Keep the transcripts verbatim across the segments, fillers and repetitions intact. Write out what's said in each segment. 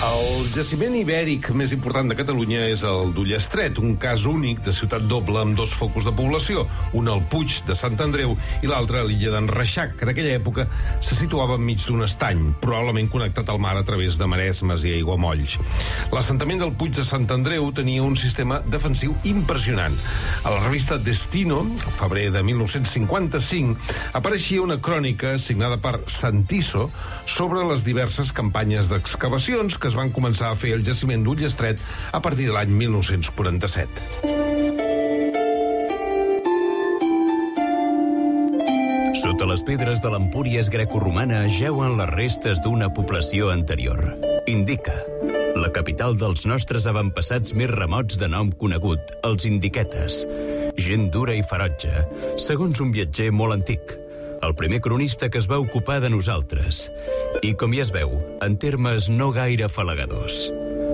El jaciment ibèric més important de Catalunya és el d'Ullastret, un cas únic de ciutat doble amb dos focus de població, un al Puig de Sant Andreu i l'altre a l'illa d'en Reixac, que en aquella època se situava enmig d'un estany, probablement connectat al mar a través de maresmes i aiguamolls. L'assentament del Puig de Sant Andreu tenia un sistema defensiu impressionant. A la revista Destino, al febrer de mil nou-cents cinquanta-cinc, apareixia una crònica signada per Santiso sobre les diverses campanyes d'excavacions que es van començar a fer el jaciment d'Ullastret a partir de l'any mil nou-cents quaranta-set. Sota les pedres de l'Empúries grecoromana jeuen les restes d'una població anterior. Indica, la capital dels nostres avantpassats més remots de nom conegut, els indiquetes. Gent dura i ferotge, segons un viatger molt antic. El primer cronista que es va ocupar de nosaltres. I, com ja es veu, en termes no gaire afalagadors.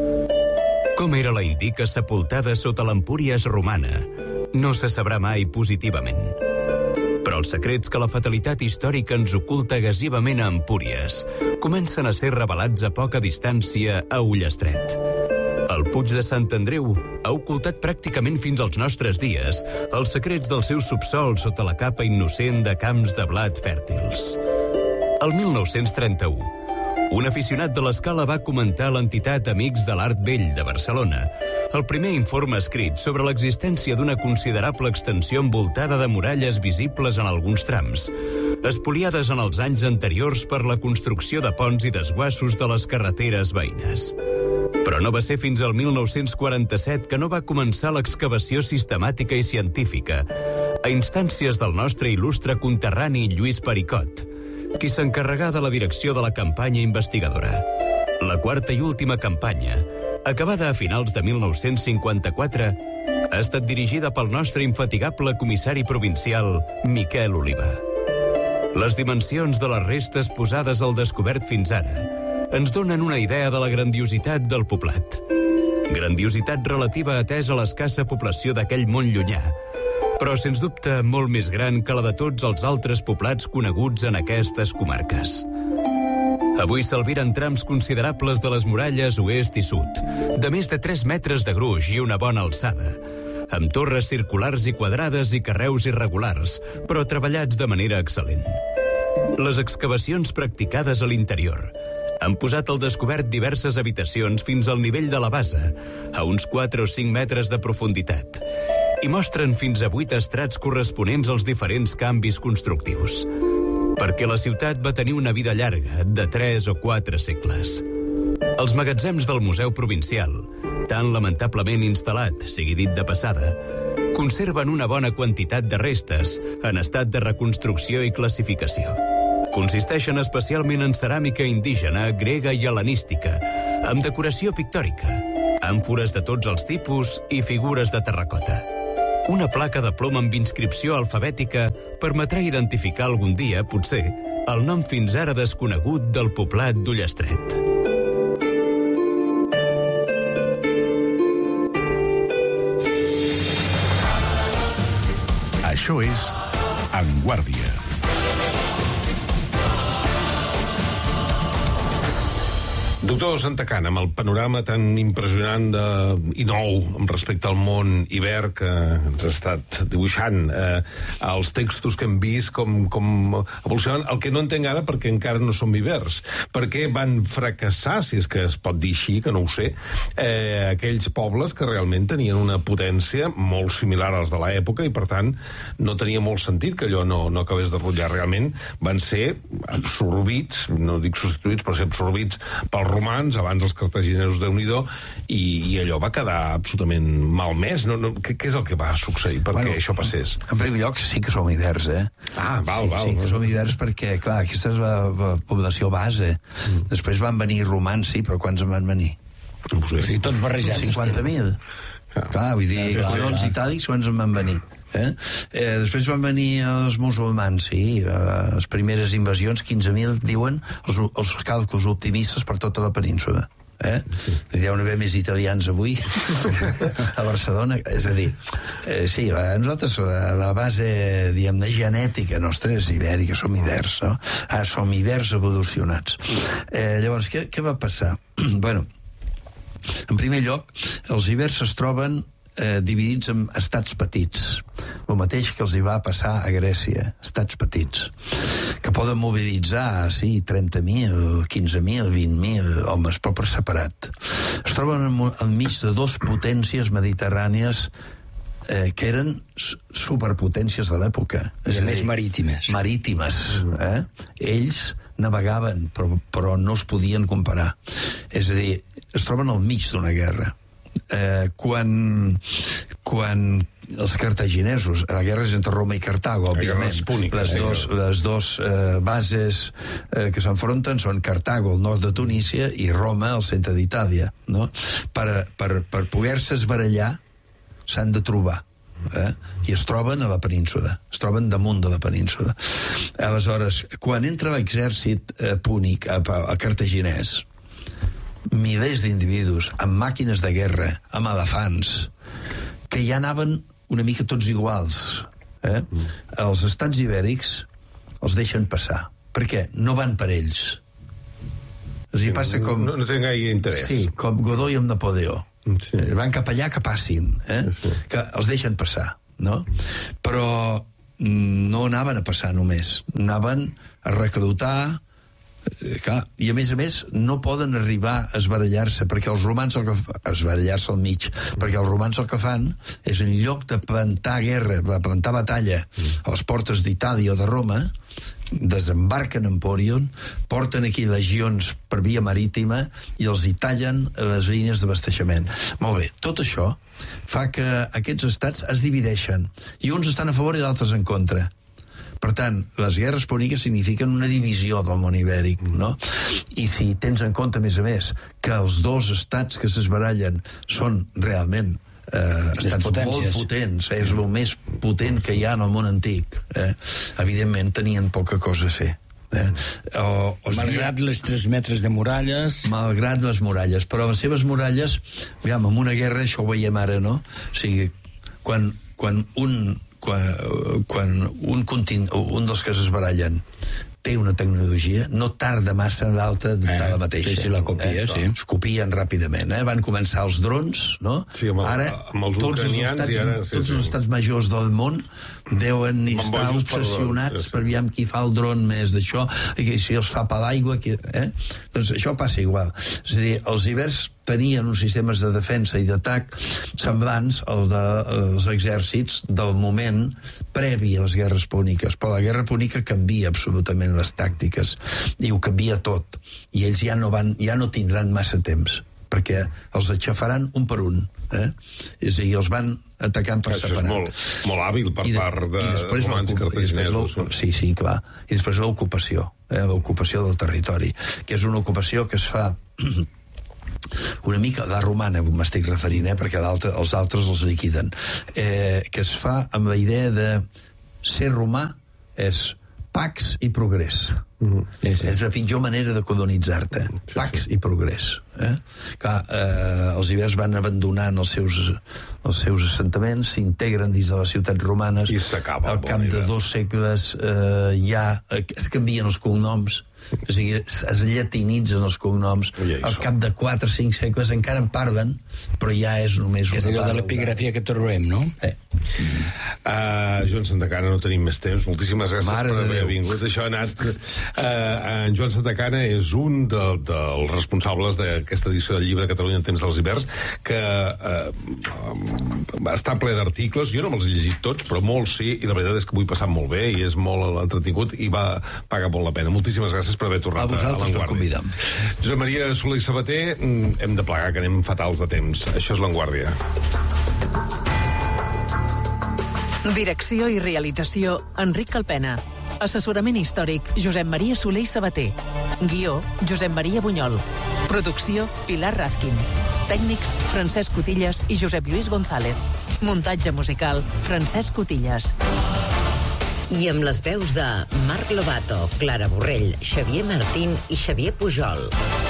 Com era la indica sepultada sota l'Empúries romana? No se sabrà mai positivament. Però els secrets que la fatalitat històrica ens oculta gasivament a Empúries comencen a ser revelats a poca distància a Ullastret. El Puig de Sant Andreu ha ocultat pràcticament fins als nostres dies els secrets del seu subsol sota la capa innocent de camps de blat fèrtils. El mil nou-cents trenta-u, un aficionat de l'Escala va comentar a l'entitat Amics de l'Art Vell de Barcelona el primer informe escrit sobre l'existència d'una considerable extensió envoltada de muralles visibles en alguns trams, espoliades en els anys anteriors per la construcció de ponts i desguassos de les carreteres veïnes. Però no va ser fins al mil nou-cents quaranta-set que no va començar l'excavació sistemàtica i científica, a instàncies del nostre il·lustre conterrani Lluís Pericot, qui s'encarregà de la direcció de la campanya investigadora. La quarta i última campanya, acabada a finals de mil nou-cents cinquanta-quatre, ha estat dirigida pel nostre infatigable comissari provincial, Miquel Oliva. Les dimensions de les restes posades al descobert fins ara ens donen una idea de la grandiositat del poblat. Grandiositat relativa atesa a l'escassa població d'aquell món llunyà, però sens dubte molt més gran que la de tots els altres poblats coneguts en aquestes comarques. Avui s'albiren trams considerables de les muralles oest i sud, de més de tres metres de gruix i una bona alçada, amb torres circulars i quadrades i carreus irregulars, però treballats de manera excel·lent. Les excavacions practicades a l'interior han posat al descobert diverses habitacions fins al nivell de la base, a uns quatre o cinc metres de profunditat, i mostren fins a vuit estrats corresponents als diferents canvis constructius, perquè la ciutat va tenir una vida llarga, de tres o quatre segles. Els magatzems del Museu Provincial, tan lamentablement instal·lat, sigui dit de passada, conserven una bona quantitat de restes en estat de reconstrucció i classificació. Consisteixen especialment en ceràmica indígena, grega i hel·lenística, amb decoració pictòrica, àmfores de tots els tipus i figures de terracota. Una placa de plom amb inscripció alfabètica permetrà identificar algun dia, potser, el nom fins ara desconegut del poblat d'Ullastret. Això és En Guàrdia. Doctor Santacana, amb el panorama tan impressionant de, i nou respecte al món ibèric que ens ha estat dibuixant, eh, els textos que hem vist com, com evolucionen, el que no entenc ara perquè encara no som ibers, perquè van fracassar, si és que es pot dir així, que no ho sé, eh, aquells pobles que realment tenien una potència molt similar als de l'època i per tant no tenia molt sentit que allò no, no acabés de rotllar. Realment van ser absorbits, no dic substituïts, però ser absorbits pels romans, abans els cartaginesos, Déu-n'hi-do, i, i allò va quedar absolutament malmès. No, no, què, què és el que va succeir perquè bueno, això passés? En primer lloc, sí que som ibers, eh? Ah, val, sí, val. Sí, que som ibers perquè, clar, aquesta és la, la població base. Mm. Després van venir romans, sí, però quants en van venir? No ho sé. Sí, tots barrejats. cinquanta mil. Ah. Clar, vull dir, ah, sí, els itàlics quants en van venir? Eh? Eh, després van venir els musulmans, sí, eh, les primeres invasions, quinze mil, diuen, els, els càlculs optimistes per tota la península. Eh? Sí. Hi ha d'haver més italians avui a Barcelona, és a dir, eh, sí, la, nosaltres la, la base, diguem-ne, genètica nostra és ibèrica, som ibers, no? Ah, som ibers evolucionats. Eh, llavors, què, què va passar? Bueno, En primer lloc, els hiverns es troben eh, dividits en estats petits, el mateix que els hi va passar a Grècia, estats petits, que poden mobilitzar, sí, trenta mil, quinze mil, vint mil homes, però per separat. Es troben enmig de dos potències mediterrànies eh, que eren superpotències de l'època. I a més marítimes. Marítimes. Eh? Ells navegaven, però, però no es podien comparar. És a dir, es troben al mig d'una guerra. Eh, quan, quan els cartaginesos, la guerra és entre Roma i Cartago, òbviament, les dos, les dos eh, bases eh, que s'enfronten són Cartago, al nord de Tunísia, i Roma, al centre d'Itàlia, no? Per, per, per poder-se esbarallar s'han de trobar. Eh? I es troben a la península, es troben damunt de la península. Aleshores, quan entra l'exèrcit eh, púnic a, a cartaginès, milers d'individus amb màquines de guerra, amb elefants, que ja anaven una mica tots iguals. Eh? Mm. Els estats ibèrics els deixen passar. Per què? No van per ells. Els hi passa com... No, no tenen gaire interès. Sí, com Godoy amb Napoleó. Sí. Van cap allà que passin, eh? Sí. Que els deixen passar, no? Però no anaven a passar només. Anaven a reclutar... Clar, i a més a més no poden arribar a esbarallar-se perquè els romans el que fa, esbarallar-se al mig perquè els romans el que fan és en lloc de plantar guerra, de plantar batalla a les portes d'Itàlia o de Roma, desembarquen en Empòrion, porten aquí legions per via marítima i els hi tallen les línies d'abasteixement. Molt bé, tot això fa que aquests estats es divideixen i uns estan a favor i d'altres en contra. Per tant, les guerres púniques signifiquen una divisió del món ibèric, no? I si tens en compte, a més a més, que els dos estats que s'esbarallen són realment eh, estats molt potents, eh? És el més potent que hi ha en el món antic, eh? Evidentment tenien poca cosa a fer. Eh? O, o malgrat les tres metres de muralles, malgrat les muralles, però les seves muralles, aviam, en una guerra, això ho veiem ara, no? O sigui, quan, quan un quan, quan un, contin, un dels que es barallen té una tecnologia, no tarda massa l'altre de eh, la mateixa. Sí, sí, la copia, eh? sí. Es copien ràpidament, eh? Van començar els drons, no? Sí, amb el, ara, amb els tots els estats, ara, sí, tots sí. els estats majors del món deuen estar obsessionats per, per aviam qui fa el dron més d'això, i que si els fa per l'aigua, eh? Doncs això passa igual. És a dir, els hiverns tenien uns sistemes de defensa i d'atac semblants als dels exèrcits del moment previ a les guerres púniques, però la guerra púnica canvia absolutament les tàctiques i ho canvia tot, i ells ja no, van, ja no tindran massa temps perquè els aixafaran un per un, eh? És a dir, els van atacant per això separat. Això és molt, molt hàbil per de, part de romans i cartaginesos. Sí, sí, clar. I després l'ocupació, eh? l'ocupació del territori, que és una ocupació que es fa una mica la romana, m'estic referint, eh? perquè els altres els liquiden, eh, que es fa amb la idea de ser romà és pax i progrés. Mm-hmm. Sí, sí. És la pitjor manera de colonitzar-te. Sí, pax sí. i progrés. Eh? Clar, eh, els ibers van abandonant els seus, els seus assentaments, s'integren dins de les ciutats romanes. I s'acaba. Al cap de dos segles eh, ja eh, es canvien els cognoms, o sigui, es llatinitzen els cognoms. Ui, al cap de quatre o cinc segles encara en parlen, però ja és només una... Que és allò de l'epigrafia que trobem, no? Eh. Mm. Uh, Joan Santacana, no tenim més temps. Moltíssimes gràcies Mare per haver vingut. Això ha anat... Uh, en Joan Santacana és un de, dels responsables d'aquesta edició del llibre Catalunya en temps dels hiverns, que uh, està ple d'articles. Jo no me'ls he llegit tots, però molts sí, i la veritat és que vull passar molt bé, i és molt entretingut, i va pagar molt la pena. Moltíssimes gràcies per haver tornat a, a l'Avantguàrdia. Josep Maria Soler i Sabater, hem de plegar, que anem fatals de temps. Això és l'Avantguàrdia. Direcció i realització, Enric Calpena. Assessorament històric, Josep Maria Soler i Sabater. Guió, Josep Maria Bunyol. Producció, Pilar Razkin. Tècnics, Francesc Cotillas i Josep Lluís González. Muntatge musical, Francesc Cotillas. I amb les veus de Marc Lobato, Clara Borrell, Xavier Martín i Xavier Pujol.